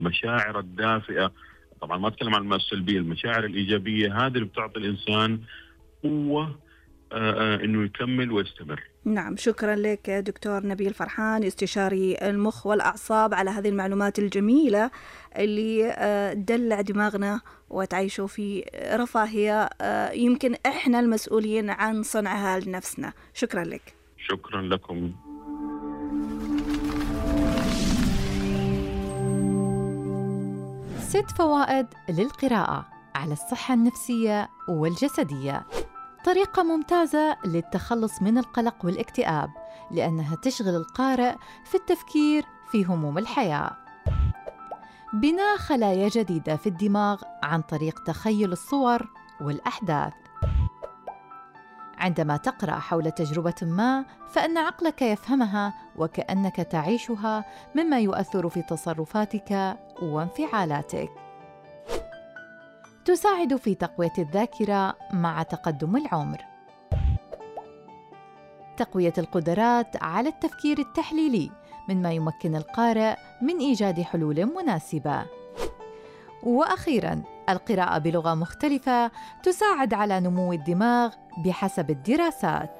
مشاعر الدافئة. طبعا ما أتكلم عن السلبية، المشاعر الإيجابية هذه اللي بتعطي الإنسان قوة إنه يكمل ويستمر. نعم، شكرا لك دكتور نبيل فرحان، استشاري المخ والأعصاب، على هذه المعلومات الجميلة اللي تدلع دماغنا وتعيشوا في رفاهية يمكن إحنا المسؤولين عن صنعها لنفسنا. شكرا لك. شكرا لكم. 6 فوائد للقراءة على الصحة النفسية والجسدية. طريقة ممتازة للتخلص من القلق والاكتئاب لأنها تشغل القارئ في التفكير في هموم الحياة. بناء خلايا جديدة في الدماغ عن طريق تخيل الصور والأحداث. عندما تقرأ حول تجربة ما فإن عقلك يفهمها وكأنك تعيشها، مما يؤثر في تصرفاتك وانفعالاتك. تساعد في تقوية الذاكرة مع تقدم العمر. تقوية القدرات على التفكير التحليلي مما يمكن القارئ من إيجاد حلول مناسبة. وأخيراً، القراءة بلغة مختلفة تساعد على نمو الدماغ بحسب الدراسات.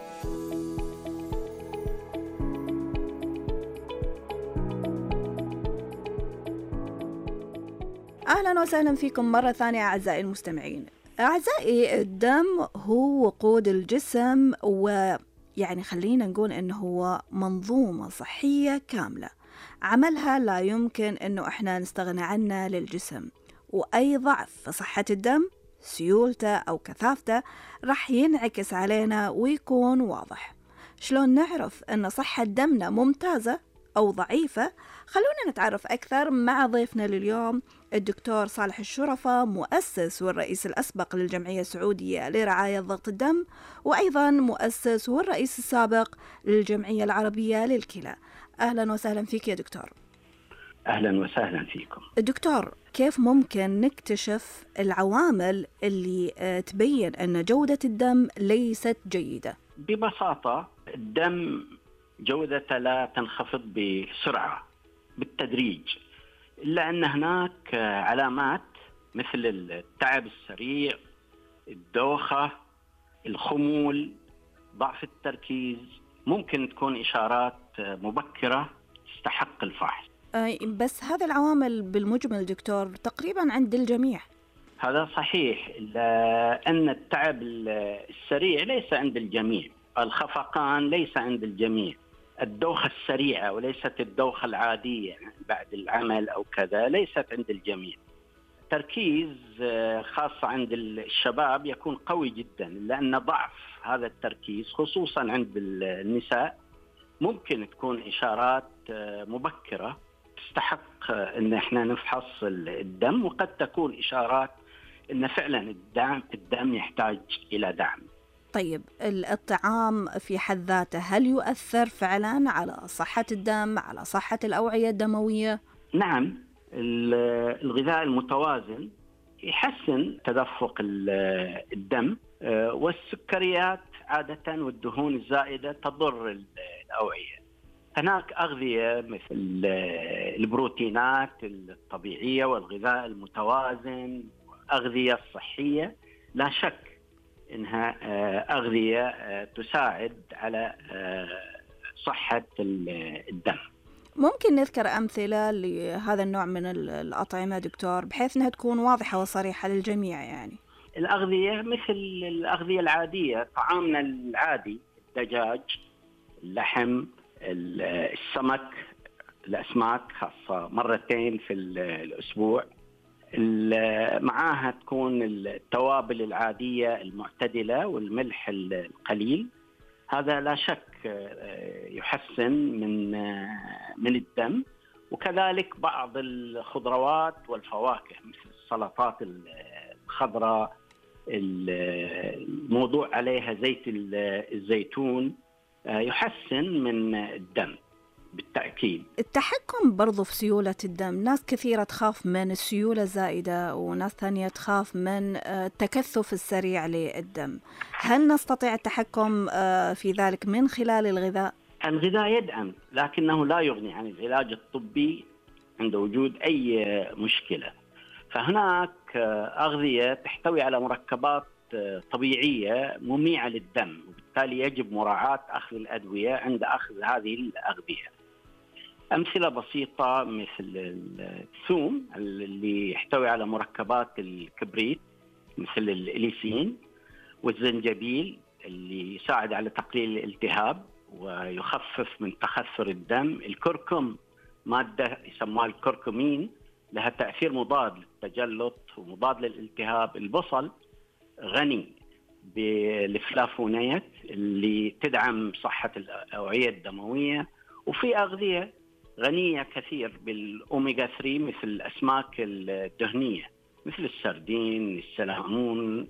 أهلا وسهلا فيكم مرة ثانية أعزائي المستمعين. أعزائي، الدم هو وقود الجسم، ويعني خلينا نقول إنه هو منظومة صحية كاملة، عملها لا يمكن إنه إحنا نستغنى عنه للجسم. وأي ضعف في صحة الدم، سيولته أو كثافته، رح ينعكس علينا ويكون واضح. شلون نعرف أن صحة دمنا ممتازة أو ضعيفة؟ خلونا نتعرف أكثر مع ضيفنا لليوم، الدكتور صالح الشرفة، مؤسس والرئيس الأسبق للجمعية السعودية لرعاية ضغط الدم، وأيضا مؤسس والرئيس السابق للجمعية العربية للكلى. أهلا وسهلا فيك يا دكتور. أهلا وسهلا فيكم. الدكتور، كيف ممكن نكتشف العوامل اللي تبين أن جودة الدم ليست جيدة؟ ببساطة، الدم جودته لا تنخفض بسرعة، بالتدريج، إلا أن هناك علامات مثل التعب السريع، الدوخة، الخمول، ضعف التركيز، ممكن تكون إشارات مبكرة تستحق الفحص. بس هذه العوامل بالمجمل دكتور تقريبا عند الجميع. هذا صحيح، لأن التعب السريع ليس عند الجميع، الخفقان ليس عند الجميع، الدوخة السريعة وليست الدوخة العادية بعد العمل أو كذا ليست عند الجميع. التركيز خاصة عند الشباب يكون قوي جدا، لأن ضعف هذا التركيز خصوصا عند النساء ممكن تكون إشارات مبكرة تستحق أن احنا نفحص الدم، وقد تكون إشارات أن فعلا الدم يحتاج إلى دعم. طيب، الطعام في حد ذاته هل يؤثر فعلا على صحة الدم، على صحة الأوعية الدموية؟ نعم، الغذاء المتوازن يحسن تدفق الدم، والسكريات عادة والدهون الزائدة تضر الأوعية. هناك أغذية مثل البروتينات الطبيعية والغذاء المتوازن والأغذية الصحية، لا شك إنها أغذية تساعد على صحة الدم. ممكن نذكر أمثلة لهذا النوع من الأطعمة دكتور، بحيث أنها تكون واضحة وصريحة للجميع؟ يعني الأغذية مثل الأغذية العادية، طعامنا العادي، الدجاج، اللحم، السمك، الأسماك خاصة مرتين في الأسبوع، معاها تكون التوابل العادية المعتدلة والملح القليل. هذا لا شك يحسن من الدم. وكذلك بعض الخضروات والفواكه مثل السلطات الخضراء، الموضوع عليها زيت الزيتون يحسن من الدم بالتأكيد. التحكم برضو في سيولة الدم، ناس كثيرة تخاف من السيولة الزائدة، وناس ثانية تخاف من التكثف السريع للدم. هل نستطيع التحكم في ذلك من خلال الغذاء؟ الغذاء يدعم، لكنه لا يغني عن العلاج الطبي عند وجود أي مشكلة. فهناك أغذية تحتوي على مركبات طبيعية مميعة للدم، وبالتالي يجب مراعاة أخذ الأدوية عند أخذ هذه الأغذية. أمثلة بسيطة مثل الثوم اللي يحتوي على مركبات الكبريت مثل الإليسين، والزنجبيل اللي يساعد على تقليل الالتهاب ويخفف من تخثر الدم. الكركم مادة يسموها الكركمين، لها تأثير مضاد للتجلط ومضاد للالتهاب. البصل غني بالفلافونات اللي تدعم صحة الأوعية الدموية. وفي أغذية غنية كثير بالأوميغا 3 مثل الأسماك الدهنية مثل السردين، السلمون،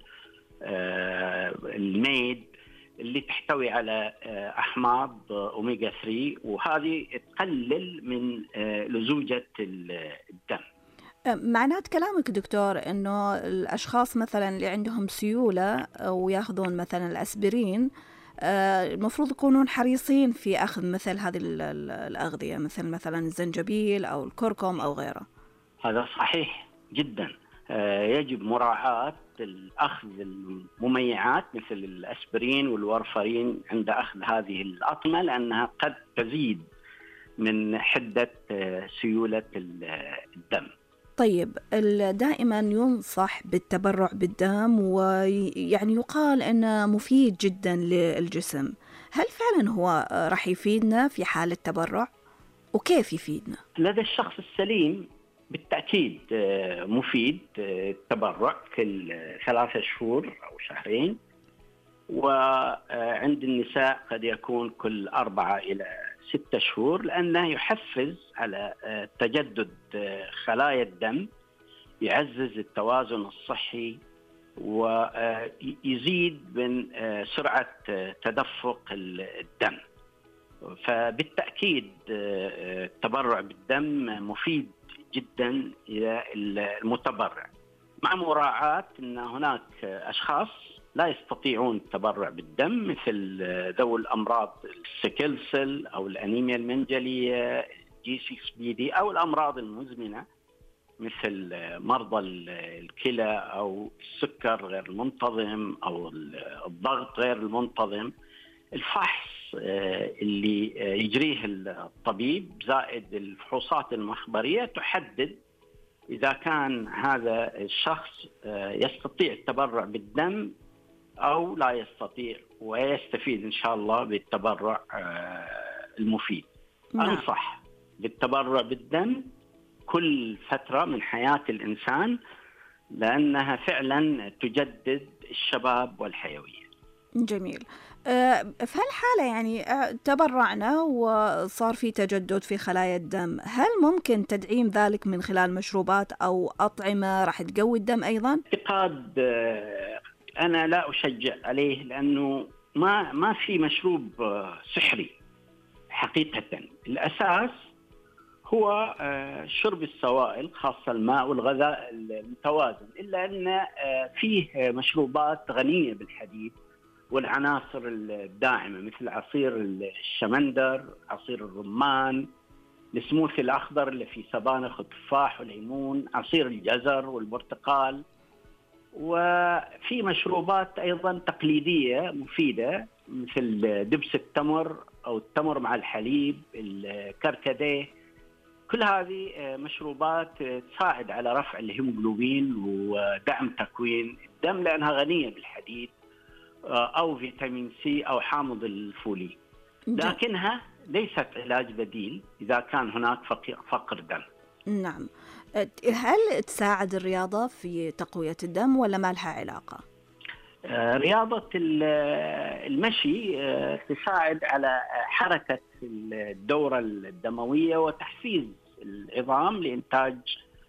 الميد، اللي تحتوي على أحماض أوميغا 3، وهذه تقلل من لزوجة الدم. معنات كلامك دكتور أنه الأشخاص مثلا اللي عندهم سيولة ويأخذون مثلا الأسبرين المفروض يكونون حريصين في أخذ مثل هذه الأغذية، مثلا الزنجبيل أو الكركم أو غيره. هذا صحيح جدا. يجب مراعاة الأخذ المميعات مثل الأسبرين والورفرين عند أخذ هذه الأطعمة، لأنها قد تزيد من حدة سيولة الدم. طيب، دائما ينصح بالتبرع بالدم، ويعني يقال أنه مفيد جدا للجسم. هل فعلا هو راح يفيدنا في حال التبرع؟ وكيف يفيدنا؟ لدى الشخص السليم بالتأكيد مفيد التبرع كل 3 شهور أو شهرين، وعند النساء قد يكون كل 4 إلى 6 شهور، لأنه يحفز على تجدد خلايا الدم، يعزز التوازن الصحي، ويزيد من سرعة تدفق الدم. فبالتأكيد التبرع بالدم مفيد جدا إلى المتبرع، مع مراعاة أن هناك أشخاص لا يستطيعون التبرع بالدم مثل ذوي الأمراض السيكلسل أو الأنيميا المنجلية، G6PD، أو الأمراض المزمنة مثل مرضى الكلى أو السكر غير المنتظم أو الضغط غير المنتظم. الفحص اللي يجريه الطبيب زائد الفحوصات المخبرية تحدد إذا كان هذا الشخص يستطيع التبرع بالدم أو لا يستطيع، ويستفيد إن شاء الله بالتبرع المفيد. أنصح بالتبرع بالدم كل فترة من حياة الإنسان، لأنها فعلا تجدد الشباب والحيوية. جميل. في هالحالة يعني تبرعنا وصار في تجدد في خلايا الدم، هل ممكن تدعيم ذلك من خلال مشروبات أو أطعمة راح تقوي الدم أيضا؟ اعتقاد أنا لا أشجع عليه، لأنه ما في مشروب سحري حقيقة. الأساس هو شرب السوائل خاصة الماء والغذاء المتوازن، إلا أن فيه مشروبات غنية بالحديد والعناصر الداعمة مثل عصير الشمندر، عصير الرمان، السموثي الأخضر اللي فيه سبانخ وتفاح وليمون، عصير الجزر والبرتقال. وفي مشروبات أيضا تقليدية مفيدة مثل دبس التمر أو التمر مع الحليب، الكركديه. كل هذه مشروبات تساعد على رفع الهيموغلوبين ودعم تكوين الدم، لأنها غنية بالحديد أو فيتامين سي أو حامض الفوليك، لكنها ليست علاج بديل إذا كان هناك فقر دم. نعم. هل تساعد الرياضة في تقوية الدم ولا ما لها علاقة؟ رياضة المشي تساعد على حركة الدورة الدموية وتحفيز العظام لإنتاج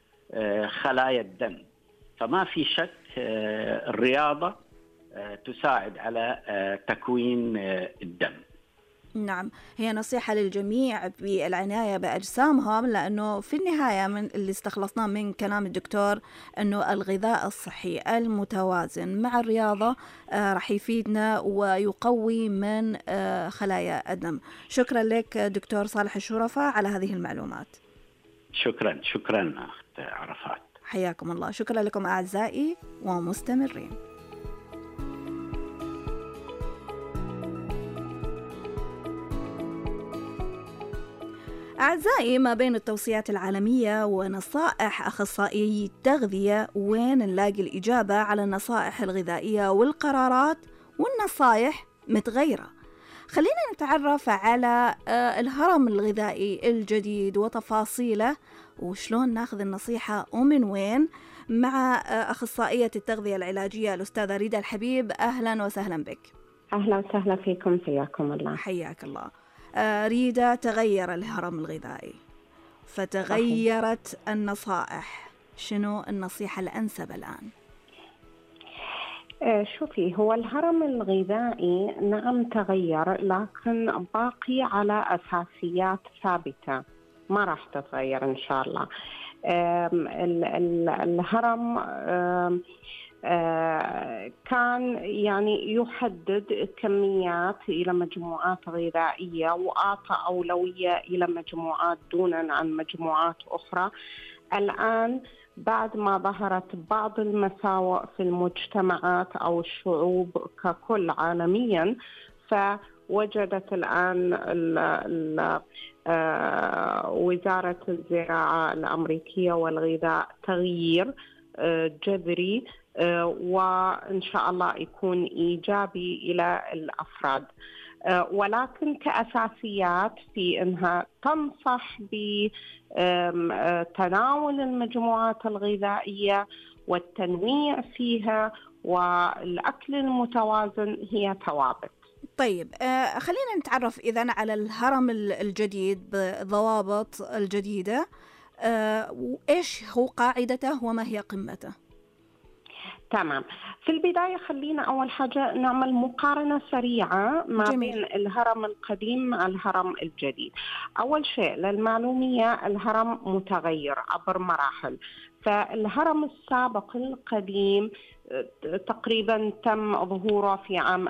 خلايا الدم. فما في شك الرياضة تساعد على تكوين الدم. نعم، هي نصيحة للجميع بالعناية بأجسامهم، لأنه في النهاية من اللي استخلصناه من كلام الدكتور أنه الغذاء الصحي المتوازن مع الرياضة راح يفيدنا ويقوي من خلايا الدم. شكرا لك دكتور صالح الشرفة على هذه المعلومات. شكرا أخت عرفات. حياكم الله. شكرا لكم أعزائي ومستمرين. أعزائي، ما بين التوصيات العالمية ونصائح أخصائيي التغذية، وين نلاقي الإجابة على النصائح الغذائية والقرارات والنصائح متغيرة. خلينا نتعرف على الهرم الغذائي الجديد وتفاصيله وشلون ناخذ النصيحة ومن وين، مع أخصائية التغذية العلاجية الأستاذة ريدا الحبيب. أهلا وسهلا بك. أهلا وسهلا فيكم، حياكم الله. حياك الله. ريدا، تغير الهرم الغذائي فتغيرت النصائح، شنو النصيحة الأنسب الآن؟ شوفي، هو الهرم الغذائي نعم تغير، لكن باقي على أساسيات ثابتة ما راح تتغير إن شاء الله. الهرم كان يعني يحدد كميات إلى مجموعات غذائية وأعطى أولوية إلى مجموعات دونا عن مجموعات أخرى. الآن بعد ما ظهرت بعض المساوئ في المجتمعات أو الشعوب ككل عالميا، فوجدت الآن وزارة الزراعة الأمريكية والغذاء تغيير جذري، وإن شاء الله يكون إيجابي إلى الأفراد، ولكن كأساسيات في أنها تنصح بتناول المجموعات الغذائية والتنويع فيها والأكل المتوازن هي ثوابت. طيب، خلينا نتعرف إذن على الهرم الجديد بضوابط الجديدة، وإيش هو قاعدته وما هي قمته؟ تمام. في البداية خلينا أول حاجة نعمل مقارنة سريعة ما جميل. بين الهرم القديم مع الهرم الجديد. أول شيء للمعلومية، الهرم متغير عبر مراحل. فالهرم السابق القديم تقريبا تم ظهوره في عام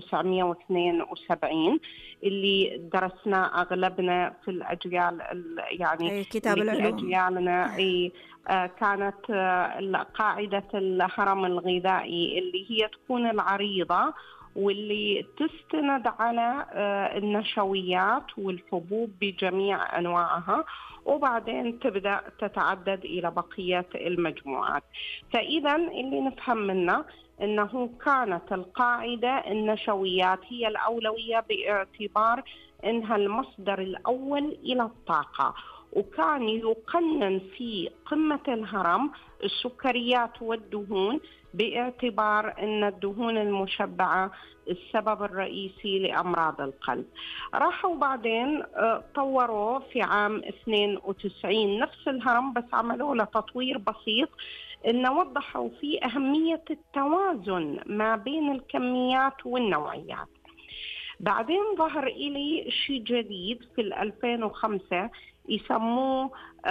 1972 اللي درسنا أغلبنا في الأجيال، يعني كتاب العلوم. أجيالنا كانت قاعدة الهرم الغذائي اللي هي تكون العريضة واللي تستند على النشويات والحبوب بجميع أنواعها، وبعدين تبدأ تتعدد إلى بقية المجموعات. فإذا اللي نفهم منه أنه كانت القاعدة النشويات هي الأولوية باعتبار أنها المصدر الأول إلى الطاقة، وكان يقنن في قمة الهرم السكريات والدهون باعتبار أن الدهون المشبعة السبب الرئيسي لأمراض القلب. راحوا بعدين طوروا في عام 92 نفس الهرم، بس عملوا له تطوير بسيط، إن وضحوا فيه أهمية التوازن ما بين الكميات والنوعيات. بعدين ظهر إلي شيء جديد في 2005 يسموه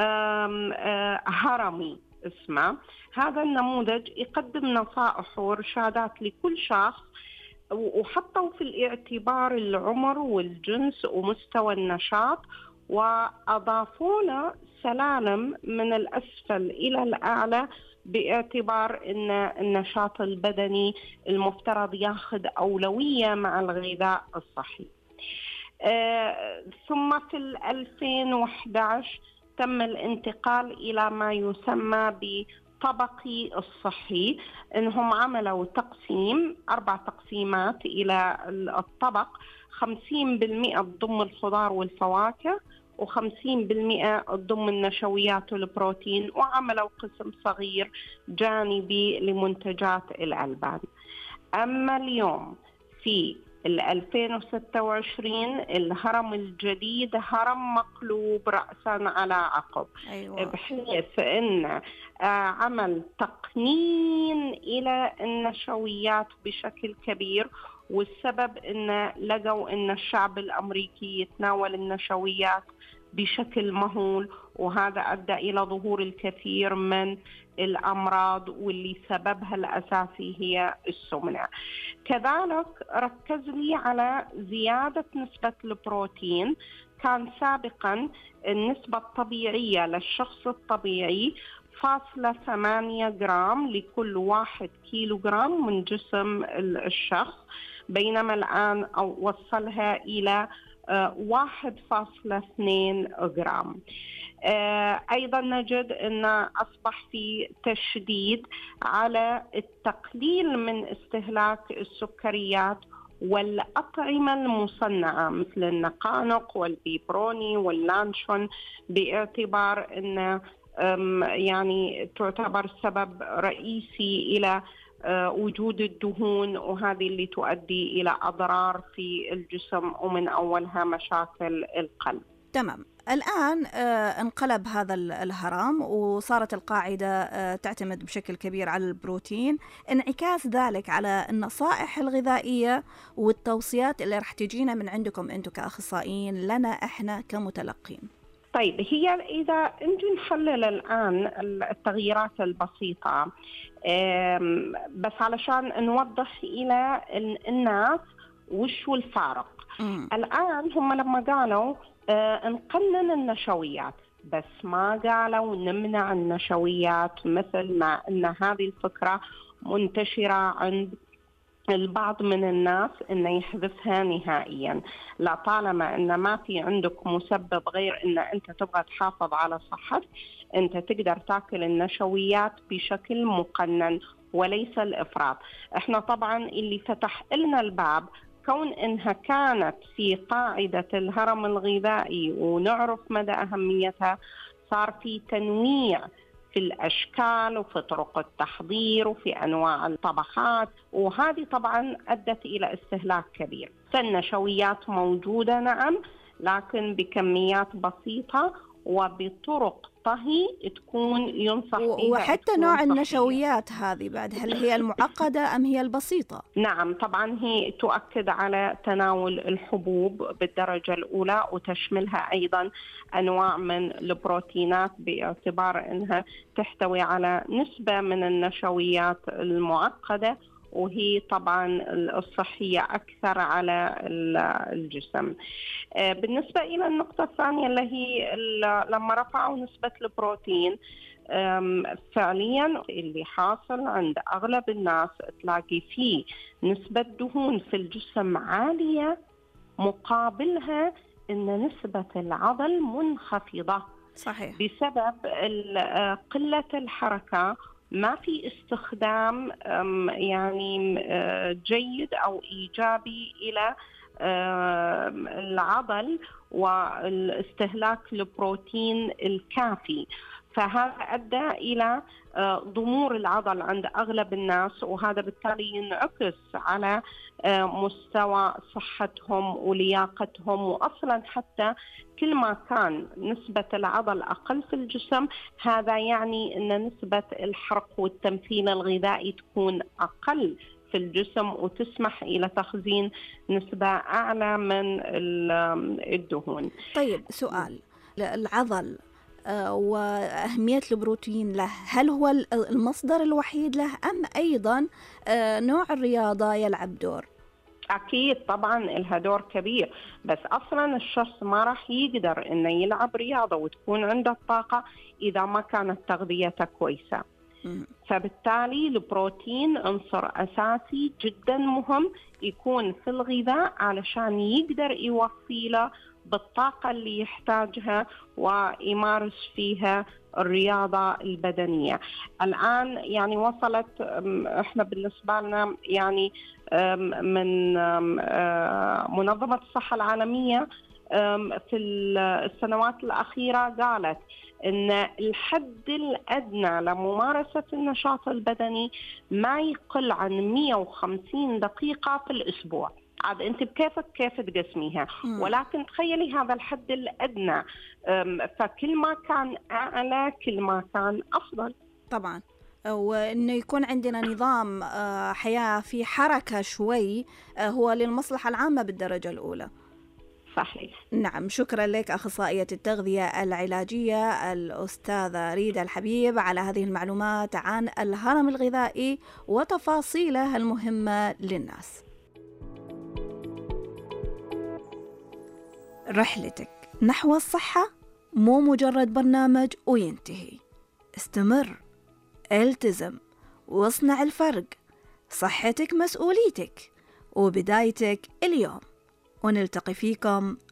هرمي اسمه. هذا النموذج يقدم نصائح وإرشادات لكل شخص، وحطوا في الاعتبار العمر والجنس ومستوى النشاط، وأضافوا له سلالم من الأسفل إلى الأعلى باعتبار أن النشاط البدني المفترض ياخذ أولوية مع الغذاء الصحي. ثم في 2011 تم الانتقال إلى ما يسمى بطبقي الصحي، إنهم عملوا تقسيم 4 تقسيمات إلى الطبق، 50% تضم الخضار والفواكه، و50% تضم النشويات والبروتين، وعملوا قسم صغير جانبي لمنتجات الألبان. أما اليوم في 2026 الهرم الجديد هرم مقلوب رأسا على عقب. أيوة. بحيث أن عمل تقنين إلى النشويات بشكل كبير، والسبب أن لقوا أن الشعب الأمريكي يتناول النشويات بشكل مهول، وهذا أدى إلى ظهور الكثير من الأمراض واللي سببها الأساسي هي السمنة. كذلك ركز لي على زيادة نسبة البروتين كان سابقا النسبة الطبيعية للشخص الطبيعي 0.8 جرام لكل 1 كيلو جرام من جسم الشخص، بينما الآن وصلها إلى 1.2 جرام. أيضا نجد أن أصبح في تشديد على التقليل من استهلاك السكريات والأطعمة المصنعة مثل النقانق والبيبروني واللانشون، باعتبار أن يعني تعتبر سبب رئيسي إلى وجود الدهون، وهذه اللي تؤدي إلى أضرار في الجسم ومن أولها مشاكل القلب. تمام. الآن انقلب هذا الهرم وصارت القاعدة تعتمد بشكل كبير على البروتين، انعكاس ذلك على النصائح الغذائية والتوصيات اللي رح تجينا من عندكم أنتم كأخصائيين لنا إحنا كمتلقين. طيب، هي إذا نجي نحلل الآن التغييرات البسيطة بس علشان نوضح إلى الناس وشو الفارق. الآن هم لما قالوا نقنن النشويات، بس ما قالوا نمنع النشويات، مثل ما أن هذه الفكرة منتشرة عند البعض من الناس إنه يحذفها نهائيا. لا، طالما إن ما في عندك مسبب غير إن أنت تبغى تحافظ على صحتك، أنت تقدر تاكل النشويات بشكل مقنن وليس الإفراط. إحنا طبعا اللي فتح لنا الباب كون إنها كانت في قاعدة الهرم الغذائي ونعرف مدى أهميتها، صار في تنويع في الأشكال وفي طرق التحضير وفي أنواع الطبخات، وهذه طبعا أدت إلى استهلاك كبير. فالنشويات موجودة نعم، لكن بكميات بسيطة وبطرق طهي تكون ينصح فيها. وحتى نوع النشويات هذه بعد، هل هي المعقدة أم هي البسيطة؟ نعم، طبعا هي تؤكد على تناول الحبوب بالدرجة الأولى، وتشملها أيضا أنواع من البروتينات باعتبار أنها تحتوي على نسبة من النشويات المعقدة، وهي طبعا الصحية أكثر على الجسم. بالنسبة إلى النقطة الثانية اللي هي لما رفعوا نسبة البروتين، فعليا اللي حاصل عند أغلب الناس تلاقي فيه نسبة دهون في الجسم عالية، مقابلها أن نسبة العضل منخفضة. صحيح. بسبب قلة الحركة، ما في استخدام يعني جيد أو إيجابي إلى العضل والاستهلاك البروتين الكافي، فهذا أدى إلى ضمور العضل عند أغلب الناس، وهذا بالتالي ينعكس على مستوى صحتهم ولياقتهم. وأصلا حتى كل ما كان نسبة العضل أقل في الجسم، هذا يعني أن نسبة الحرق والتمثيل الغذائي تكون أقل في الجسم، وتسمح إلى تخزين نسبة أعلى من الدهون. طيب، سؤال، العضل وأهمية البروتين له، هل هو المصدر الوحيد له أم أيضا نوع الرياضة يلعب دور؟ أكيد طبعا لها دور كبير، بس أصلا الشخص ما راح يقدر إنه يلعب رياضة وتكون عنده الطاقة إذا ما كانت تغذيته كويسة. فبالتالي البروتين عنصر أساسي جدا مهم يكون في الغذاء علشان يقدر يوفي له بالطاقة اللي يحتاجها ويمارس فيها الرياضة البدنية. الآن يعني وصلت احنا بالنسبة لنا يعني من منظمة الصحة العالمية في السنوات الأخيرة قالت إن الحد الأدنى لممارسة النشاط البدني ما يقل عن 150 دقيقة في الأسبوع. عاد أنت بكيفك كيف تقسميها، ولكن تخيلي هذا الحد الأدنى، فكل ما كان أعلى كل ما كان أفضل. طبعا، وإنه يكون عندنا نظام حياة في حركة شوي هو للمصلحة العامة بالدرجة الأولى. صحيح. نعم، شكرا لك أخصائية التغذية العلاجية الأستاذة ريدا الحبيب على هذه المعلومات عن الهرم الغذائي وتفاصيله المهمة للناس. رحلتك نحو الصحة مو مجرد برنامج وينتهي. استمر، التزم، واصنع الفرق. صحتك مسؤوليتك، وبدايتك اليوم. ونلتقي فيكم